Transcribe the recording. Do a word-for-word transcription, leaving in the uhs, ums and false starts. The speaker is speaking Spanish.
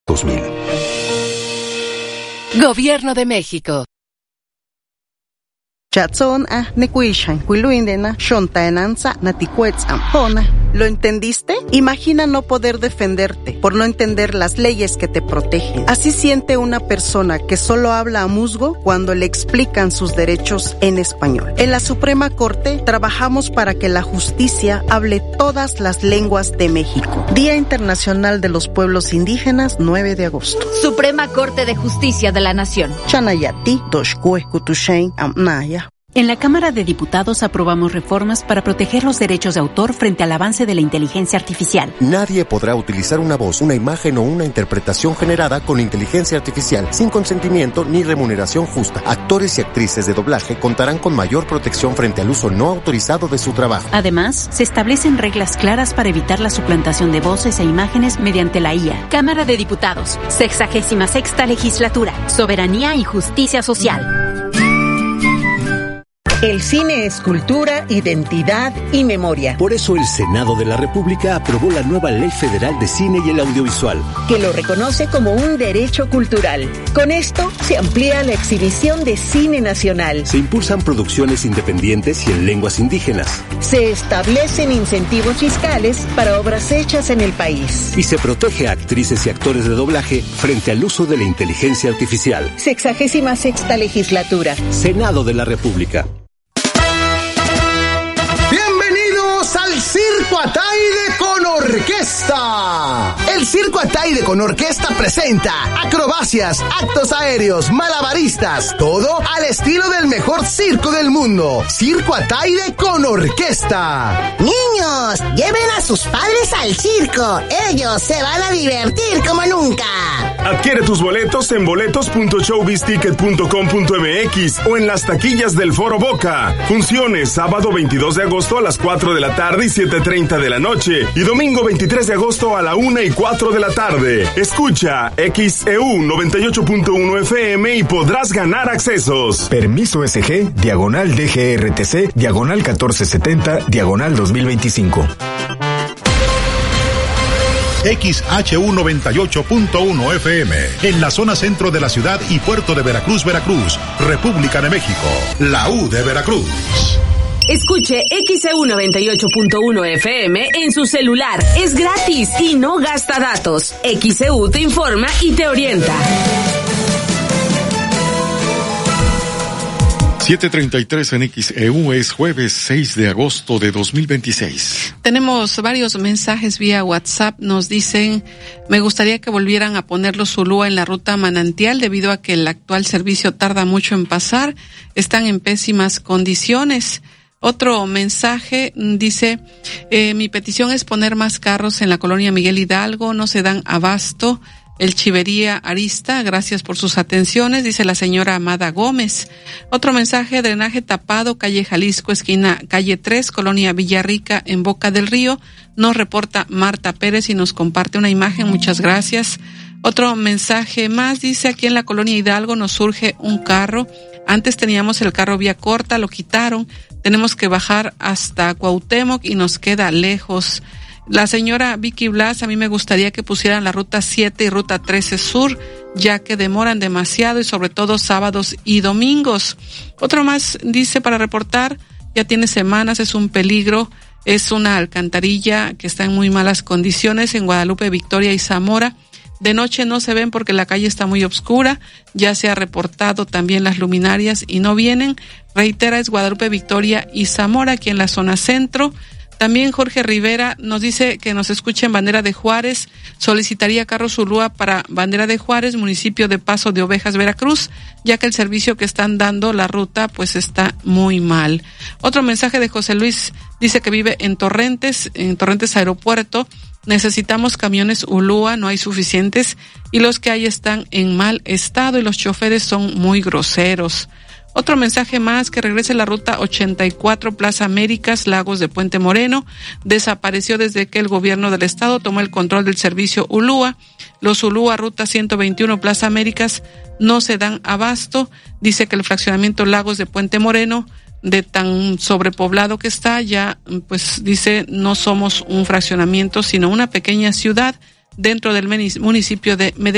dos mil. Gobierno de México. Chatson a nekuishan kuiluindena shontaenanza naticuetz ampona. ¿Lo entendiste? Imagina no poder defenderte por no entender las leyes que te protegen. Así siente una persona que solo habla a musgo cuando le explican sus derechos en español. En la Suprema Corte trabajamos para que la justicia hable todas las lenguas de México. Día Internacional de los Pueblos Indígenas, nueve de agosto. Suprema Corte de Justicia de la Nación. Chanayati, Doshkue Kutushain Amnaya. En la Cámara de Diputados aprobamos reformas para proteger los derechos de autor frente al avance de la inteligencia artificial. Nadie podrá utilizar una voz, una imagen o una interpretación generada con inteligencia artificial sin consentimiento ni remuneración justa. Actores y actrices de doblaje contarán con mayor protección frente al uso no autorizado de su trabajo. Además, se establecen reglas claras para evitar la suplantación de voces e imágenes mediante la I A. Cámara de Diputados, sexagésima sexta legislatura, soberanía y justicia social. El cine es cultura, identidad y memoria. Por eso el Senado de la República aprobó la nueva Ley Federal de Cine y el Audiovisual, que lo reconoce como un derecho cultural. Con esto se amplía la exhibición de cine nacional. Se impulsan producciones independientes y en lenguas indígenas. Se establecen incentivos fiscales para obras hechas en el país. Y se protege a actrices y actores de doblaje frente al uso de la inteligencia artificial. Sexagésima sexta legislatura. Senado de la República. Al Circo Ataide con Orquesta. El Circo Ataide con Orquesta presenta acrobacias, actos aéreos, malabaristas, todo al estilo del mejor circo del mundo. Circo Ataide con Orquesta. Niños, lleven a sus padres al circo. Ellos se van a divertir como nunca. Adquiere tus boletos en boletos punto showbizticket punto com punto m x o en las taquillas del Foro Boca. Funciones sábado veintidós de agosto a las cuatro de la tarde y siete treinta de la noche y domingo veintitrés de agosto a la una y cuatro de la tarde. Escucha X E U noventa y ocho punto uno F M y podrás ganar accesos. Permiso S G, diagonal D G R T C, diagonal catorce setenta, diagonal dos mil veinticinco. X H U noventa y ocho punto uno F M, en la zona centro de la ciudad y puerto de Veracruz, Veracruz, República de México, la U de Veracruz. Escuche X E U noventa y ocho punto uno F M en su celular. Es gratis y no gasta datos. X E U te informa y te orienta. siete treinta y tres en X E U, es jueves seis de agosto de dos mil veintiséis. Tenemos varios mensajes vía WhatsApp. Nos dicen, me gustaría que volvieran a poner los Zulúa en la ruta Manantial debido a que el actual servicio tarda mucho en pasar. Están en pésimas condiciones. Otro mensaje dice, eh, mi petición es poner más carros en la colonia Miguel Hidalgo, no se dan abasto. El Chivería Arista, gracias por sus atenciones, dice la señora Amada Gómez. Otro mensaje, drenaje tapado, calle Jalisco, esquina calle tres, colonia Villarrica, en Boca del Río. Nos reporta Marta Pérez y nos comparte una imagen, muchas gracias. Otro mensaje más, dice, aquí en la colonia Hidalgo nos surge un carro. Antes teníamos el carro vía corta, lo quitaron. Tenemos que bajar hasta Cuauhtémoc y nos queda lejos. La señora Vicky Blas, a mí me gustaría que pusieran la ruta siete y ruta trece sur, ya que demoran demasiado y sobre todo sábados y domingos. Otro más dice, para reportar, ya tiene semanas, es un peligro, es una alcantarilla que está en muy malas condiciones en Guadalupe, Victoria y Zamora. De noche no se ven porque la calle está muy oscura, ya se ha reportado también las luminarias y no vienen. Reitera, es Guadalupe, Victoria y Zamora, aquí en la zona centro. También Jorge Rivera nos dice que nos escuche en Bandera de Juárez, solicitaría carro Zulúa para Bandera de Juárez, municipio de Paso de Ovejas, Veracruz, ya que el servicio que están dando la ruta pues está muy mal. Otro mensaje de José Luis, dice que vive en Torrentes, en Torrentes Aeropuerto, necesitamos camiones Ulúa, no hay suficientes y los que hay están en mal estado y los choferes son muy groseros. Otro mensaje más, que regrese la ruta ochenta y cuatro Plaza Américas, Lagos de Puente Moreno. Desapareció desde que el gobierno del estado tomó el control del servicio Ulúa. Los Ulúa ruta ciento veintiuno Plaza Américas no se dan abasto. Dice que el fraccionamiento Lagos de Puente Moreno, de tan sobrepoblado que está, ya pues dice no somos un fraccionamiento sino una pequeña ciudad dentro del municipio de Medellín.